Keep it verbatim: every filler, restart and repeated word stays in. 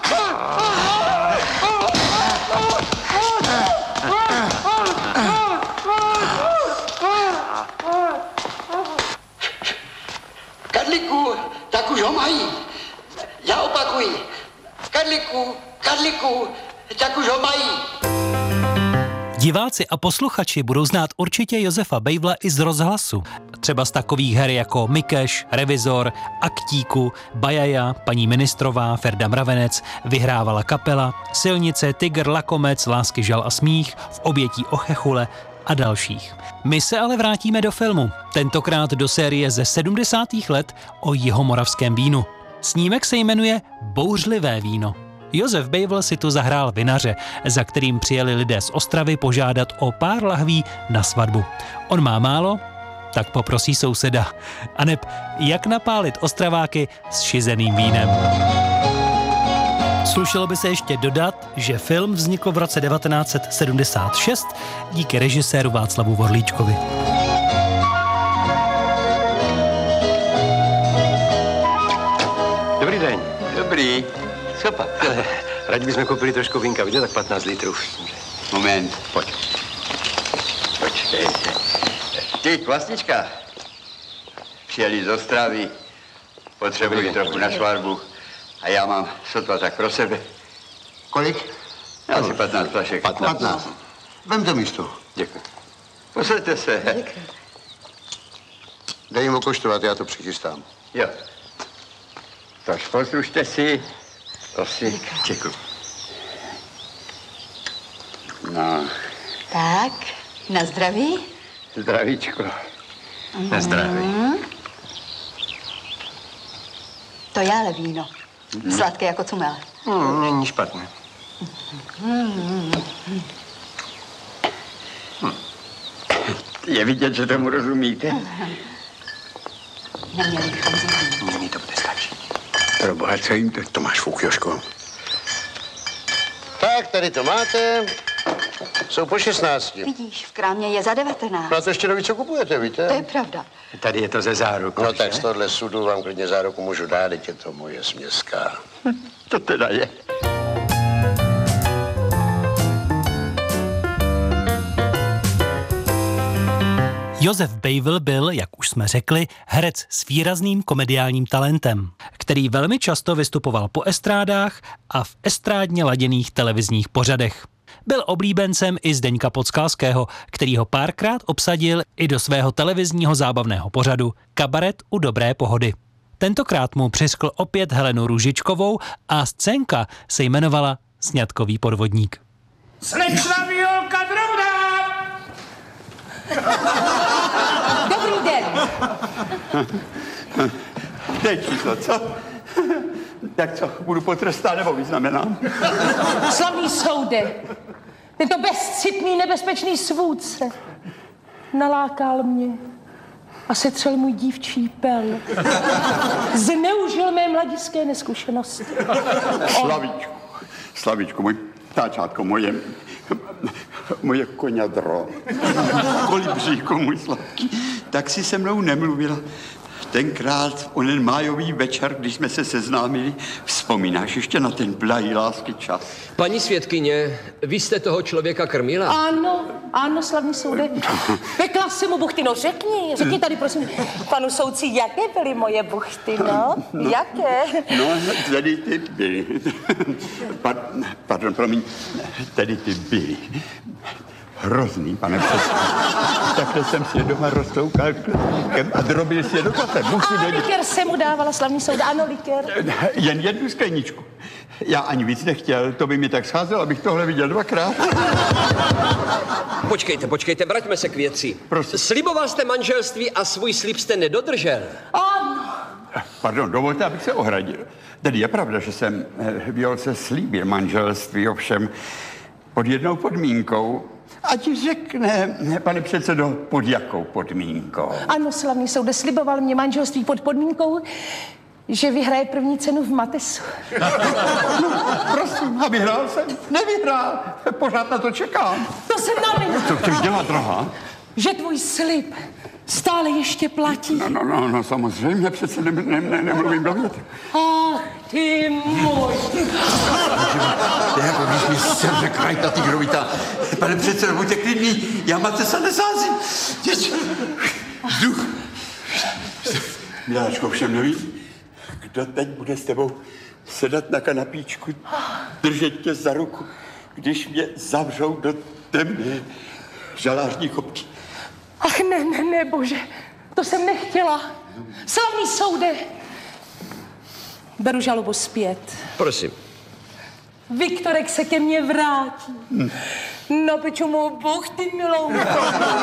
Karliku, tak už ho mají. Já opakuji. Karliku, Karliku, tak už ho mají. Diváci a posluchači budou znát určitě Josefa Bejvla i z rozhlasu. Třeba z takových her jako Mikeš, Revizor, Aktíku, Bajaja, Paní ministrová, Ferda Mravenec, Vyhrávala kapela, Silnice, Tygr, Lakomec, Lásky, žal a smích, V obětí Ochechule a dalších. My se ale vrátíme do filmu, tentokrát do série ze sedmdesátých let o jihomoravském vínu. Snímek se jmenuje Bouřlivé víno. Josef Bejvl si tu zahrál vinaře, za kterým přijeli lidé z Ostravy požádat o pár lahví na svatbu. On má málo, tak poprosí souseda. Aneb jak napálit Ostraváky s šizeným vínem. Slušelo by se ještě dodat, že film vznikl v roce devatenáct set sedmdesát šest díky režiséru Václavu Vorlíčkovi. Dobrý den. Dobrý. Co pak? Rádi bychom koupili trošku vínka, vidíte, tak patnáct litrů. Moment, pojď. Počkej. Ty, kvasnička. Přijeli z Ostravy, potřebuji trochu na svatbu a já mám sotva tak pro sebe. Kolik? Asi patnáct flašek. patnáct. Vemte místo. Děkuji. Posaďte se. Děkuji. Dej jim okoštovat, já to přichystám. Jo. Tož poslušte si. To si. Děkuji. No. Tak, na zdraví. Zdravíčko. Mm. Na zdraví. To je ale víno. Mm. Sladké jako cumel. Hmm, není špatné. Mm. Hm. Je vidět, že tomu rozumíte? Neměli bychom zjít. Nyní to bude stačit. Pro boha, co jim to? To máš fuk, Jožko. Tak, tady to máte. Jsou po šestnácti. Vidíš, v krámě je za devatenáct. No a to ještě neví, co kupujete, víte? To je pravda. Tady je to ze zárukou. No tak z tohle sudu vám klidně záruku můžu dát, teď je to moje směská. To teda je. Josef Bejvl byl, jak už jsme řekli, herec s výrazným komediálním talentem, který velmi často vystupoval po estrádách a v estrádně laděných televizních pořadech. Byl oblíbencem i Zdeňka Podskalského, který ho párkrát obsadil i do svého televizního zábavného pořadu Kabaret u dobré pohody. Tentokrát mu přiskl opět Helenu Růžičkovou a scénka se jmenovala Sňatkový podvodník. Slečna Violka Drobná! Dobrý den. To je číslo, co? Tak co, budu potrestán nebo vyznamenám? Slavný soude, tento bezcitný, nebezpečný svůdce nalákal mě a setřel můj dívčí pel. Zneužil mé mladické neskušenosti. Slavíčku, Slavíčku, můj táčátko, moje, moje koňadro, kolibříku, můj sladký, tak si se mnou nemluvila. Tenkrát, onen májový večer, když jsme se seznámili, vzpomínáš ještě na ten blahý lásky čas? Paní svědkyně, vy jste toho člověka krmila? Ano, ano, slavný soude. Pekla jsem mu buchty, no řekni, řekni tady prosím panu soudci, jaké byly moje buchty, no? Jaké? No, tedy ty byly. Pardon, pardon, promiň, tedy ty byly. Hrozný, pane předsedo. Takhle jsem si doma roztoukal klíkem a drobil si je do kafe. A likér se mu dávala, slavný soude, ano, likér. Jen jednu skleničku. Já ani víc nechtěl, to by mi tak scházelo, abych tohle viděl dvakrát. Počkejte, počkejte, vraťme se k věci. Prosím. Sliboval jste manželství a svůj slib jste nedodržel. Ano. Pardon, dovolte, abych se ohradil. Tedy je pravda, že jsem Violce slíbil manželství, ovšem pod jednou podmínkou. Ať řekne, pane předsedo, pod jakou podmínkou? Ano, slavný soude, sliboval mě manželství pod podmínkou, že vyhraje první cenu v Matesu. No, prosím, a vyhrál jsem? Nevyhrál. Pořád na to čekám. To jsem na Co chceš dělat, drahá? Že tvůj slib stále ještě platí. No, no, no, no samozřejmě, přece ne, ne, ne, nemluvím do věty. Ach, ty můj. To je jako když mi semře kraj ta tygrovita. Pane předsedo, buďte klidný, já máte se nesázím. Teď, vzduch. Miláčko, všem neví, kdo teď bude s tebou sedat na kanapíčku, držet tě za ruku, když mě zavřou do temné žalářní kopky. Ach ne, ne, ne, bože, to jsem nechtěla. Slavný soude. Beru žalobu zpět. Prosím. Viktorek se ke mně vrátí. Na piču mou Bůh, ty milou.